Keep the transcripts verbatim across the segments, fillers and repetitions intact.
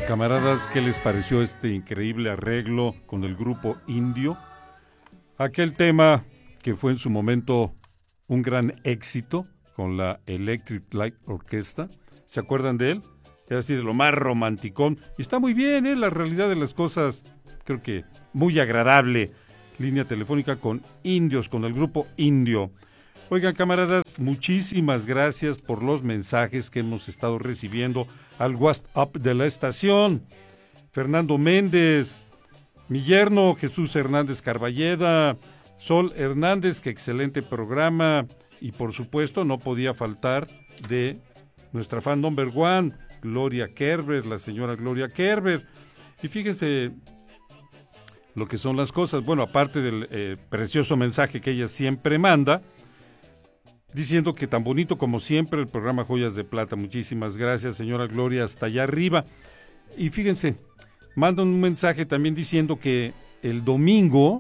Camaradas, ¿qué les pareció este increíble arreglo con el grupo Indio? Aquel tema que fue en su momento un gran éxito con la Electric Light Orchestra. ¿Se acuerdan de él? Es así de lo más romanticón. Y está muy bien, ¿eh? La realidad de las cosas, creo que muy agradable. Línea telefónica con Indios, con el grupo Indio. Oigan, camaradas, muchísimas gracias por los mensajes que hemos estado recibiendo al WhatsApp de la estación. Fernando Méndez, mi yerno Jesús Hernández Carballeda, Sol Hernández, que excelente programa. Y por supuesto no podía faltar de nuestra fan number one, Gloria Kerber, la señora Gloria Kerber. Y fíjense lo que son las cosas. Bueno, aparte del eh, precioso mensaje que ella siempre manda, diciendo que tan bonito como siempre el programa Joyas de Plata. Muchísimas gracias, señora Gloria, hasta allá arriba. Y fíjense, mandan un mensaje también diciendo que el domingo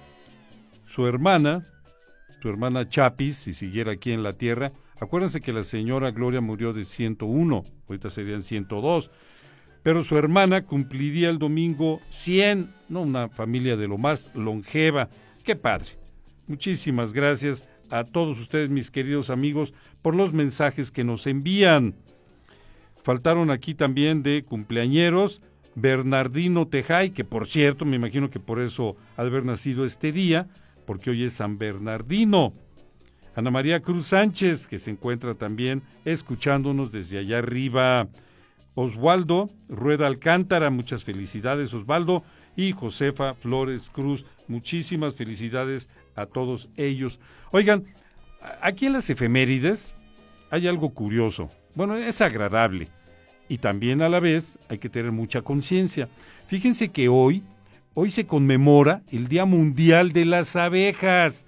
su hermana, su hermana Chapis, si siguiera aquí en la tierra, acuérdense que la señora Gloria murió de ciento uno, ahorita serían ciento dos, pero su hermana cumpliría el domingo cien, no, una familia de lo más longeva. ¡Qué padre! Muchísimas gracias a todos ustedes, mis queridos amigos, por los mensajes que nos envían. Faltaron aquí también de cumpleañeros Bernardino Tejay, que por cierto, me imagino que por eso ha de haber nacido este día, porque hoy es San Bernardino. Ana María Cruz Sánchez, que se encuentra también escuchándonos desde allá arriba. Oswaldo Rueda Alcántara, muchas felicidades, Osvaldo. Y Josefa Flores Cruz, muchísimas felicidades a todos ellos. Oigan, aquí en las efemérides hay algo curioso. Bueno, es agradable y también a la vez hay que tener mucha conciencia. Fíjense que hoy, hoy se conmemora el Día Mundial de las Abejas.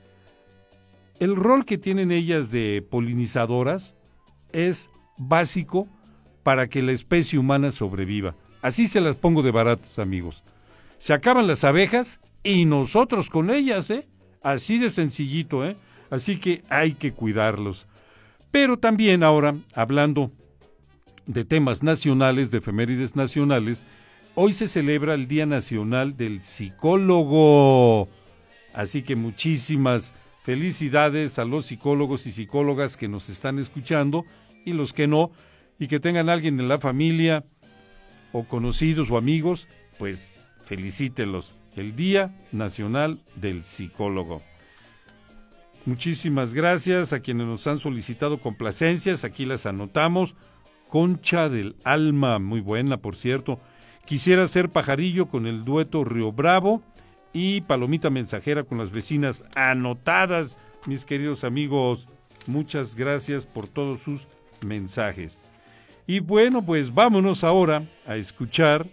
El rol que tienen ellas de polinizadoras es básico para que la especie humana sobreviva. Así se las pongo de baratas, amigos. Se acaban las abejas y nosotros con ellas, ¿eh? Así de sencillito, ¿eh? Así que hay que cuidarlos. Pero también ahora, hablando de temas nacionales, de efemérides nacionales, hoy se celebra el Día Nacional del Psicólogo. Así que muchísimas felicidades a los psicólogos y psicólogas que nos están escuchando y los que no, y que tengan alguien en la familia o conocidos o amigos, pues felicítelos. El Día Nacional del Psicólogo. Muchísimas gracias a quienes nos han solicitado complacencias, aquí las anotamos. Concha del Alma, muy buena, por cierto. Quisiera ser pajarillo con el dueto Río Bravo y Palomita Mensajera con las vecinas anotadas. Mis queridos amigos, muchas gracias por todos sus mensajes. Y bueno, pues vámonos ahora a escuchar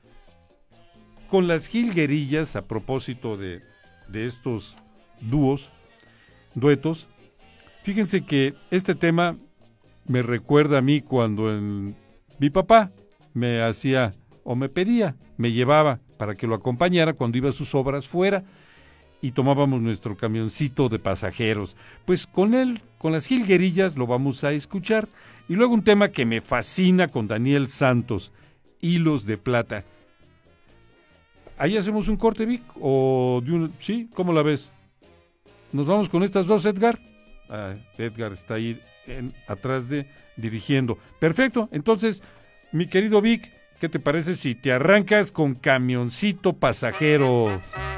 con las jilguerillas, a propósito de, de estos dúos, duetos. Fíjense que este tema me recuerda a mí cuando en, mi papá me hacía o me pedía, me llevaba para que lo acompañara cuando iba a sus obras fuera y tomábamos nuestro camioncito de pasajeros. Pues con él, con las jilguerillas lo vamos a escuchar. Y luego un tema que me fascina con Daniel Santos, Hilos de Plata. ¿Ahí hacemos un corte, Vic? ¿O de un, sí? ¿Cómo la ves? ¿Nos vamos con estas dos, Edgar? Ah, Edgar está ahí en, atrás de dirigiendo. Perfecto, entonces, mi querido Vic, ¿qué te parece si te arrancas con Camioncito Pasajero?